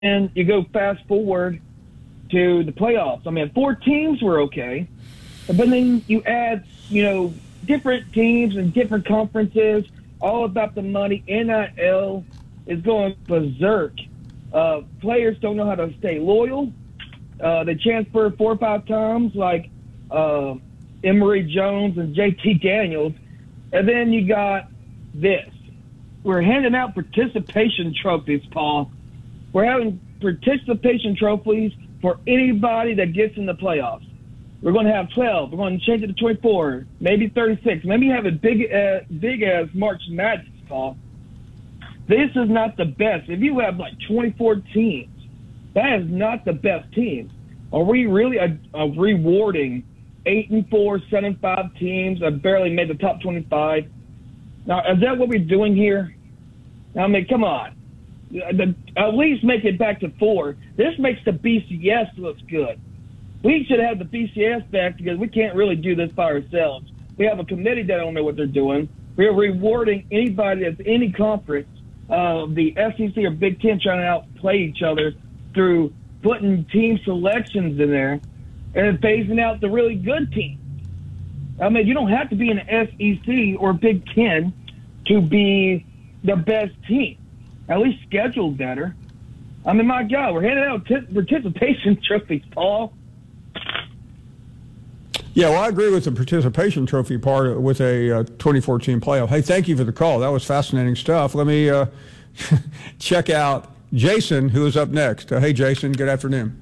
then you go fast forward to the playoffs. I mean, 4 teams were okay, but then you add, different teams and different conferences, all about the money. NIL is going berserk. Players don't know how to stay loyal. They transfer 4 or 5 times, like Emory Jones and JT Daniels. And then you got this. We're handing out participation trophies, Paul. We're having participation trophies for anybody that gets in the playoffs. We're going to have 12. We're going to change it to 24, maybe 36. Maybe have it big as March Madness, Paul. This is not the best. If you have like 24 teams, that is not the best teams. Are we really rewarding 8-4, 7-5 teams that barely made the top 25? Now, is that what we're doing here? I mean, come on. At least make it back to 4. This makes the BCS look good. We should have the BCS back because we can't really do this by ourselves. We have a committee that don't know what they're doing. We're rewarding anybody that's any conference, the SEC or Big Ten, trying to outplay each other through putting team selections in there and phasing out the really good teams. I mean, you don't have to be in the SEC or Big Ten to be the best team. At least schedule better. I mean, my God, we're handing out participation trophies, Paul. Yeah, well, I agree with the participation trophy part with a 2014 playoff. Hey, thank you for the call. That was fascinating stuff. Let me check out Jason, who is up next. Hey, Jason, good afternoon.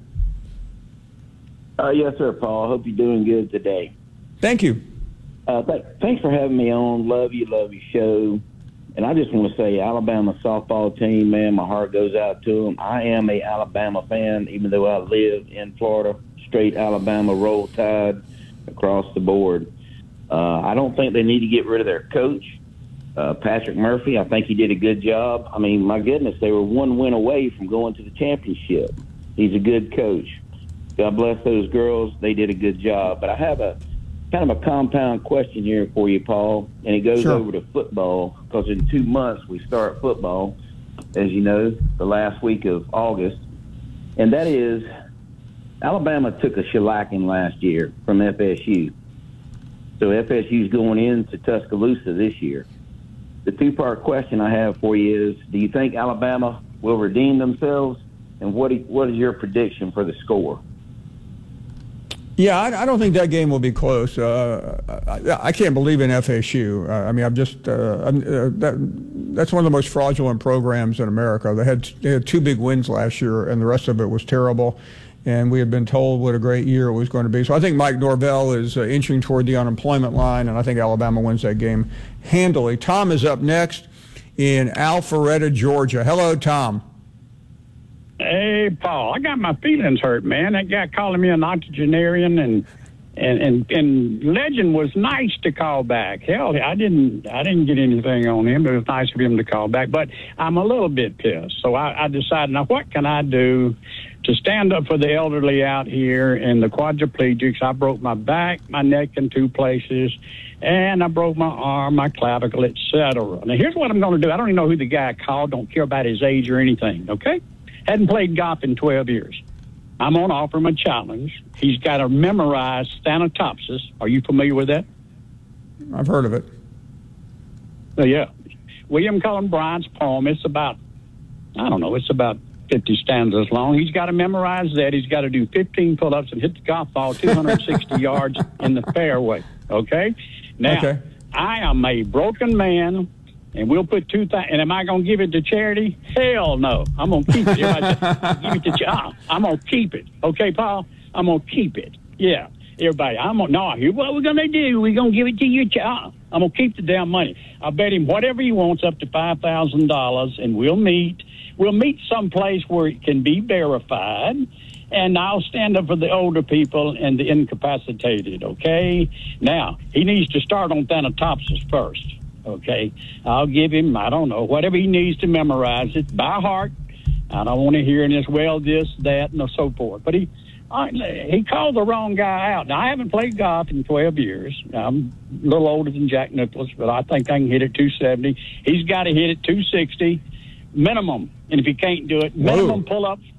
Yes, sir, Paul. I hope you're doing good today. Thank you. Thanks for having me on. Love your show. And I just want to say, Alabama softball team, man, my heart goes out to them. I am a Alabama fan, even though I live in Florida. Straight Alabama, Roll Tide across the board. I don't think they need to get rid of their coach, Patrick Murphy. I think he did a good job. I mean, my goodness, they were 1 win away from going to the championship. He's a good coach. God bless those girls. They did a good job. But I have a kind of a compound question here for you, Paul, and it goes over to football, because in 2 months we start football, as you know, the last week of August. And that is, Alabama took a shellacking last year from FSU. So FSU's going into Tuscaloosa this year. The 2-part question I have for you is, do you think Alabama will redeem themselves? And what is your prediction for the score? Yeah, I don't think that game will be close. I can't believe in FSU. I mean, that's one of the most fraudulent programs in America. They had 2 big wins last year, and the rest of it was terrible. And we had been told what a great year it was going to be. So I think Mike Norvell is inching toward the unemployment line, and I think Alabama wins that game handily. Tom is up next in Alpharetta, Georgia. Hello, Tom. Hey, Paul, I got my feelings hurt, man. That guy calling me an octogenarian and Legend was nice to call back. Hell, I didn't get anything on him. It was nice of him to call back, but I'm a little bit pissed. So I decided, now what can I do to stand up for the elderly out here and the quadriplegics? I broke my back, my neck in 2 places, and I broke my arm, my clavicle, etc. Now, here's what I'm going to do. I don't even know who the guy called. Don't care about his age or anything, okay? Hadn't played golf in 12 years. I'm going to offer him a challenge. He's got to memorize Thanatopsis. Are you familiar with that? I've heard of it. Yeah. William Cullen Bryant's poem. It's about 50 stanzas long. He's got to memorize that. He's got to do 15 pull-ups and hit the golf ball 260 yards in the fairway. Okay? Now, I am a broken man, and we'll put 2,000. And am I going to give it to charity? Hell no. I'm going to keep it. Give it to charity. I'm going to keep it. Okay, Paul? I'm going to keep it. Yeah. Everybody, here's what we're going to do. We're going to give it to you. I'm going to keep the damn money. I'll bet him whatever he wants up to $5,000, and we'll meet. We'll meet someplace where it can be verified, and I'll stand up for the older people and the incapacitated, okay? Now, he needs to start on Thanatopsis first, okay? I'll give him, whatever he needs to memorize it by heart. I don't want to hear this, this, that, and so forth. But he called the wrong guy out. Now, I haven't played golf in 12 years. I'm a little older than Jack Nicklaus, but I think I can hit it 270. He's got to hit it 260. minimum. And if you can't do it, minimum pull-ups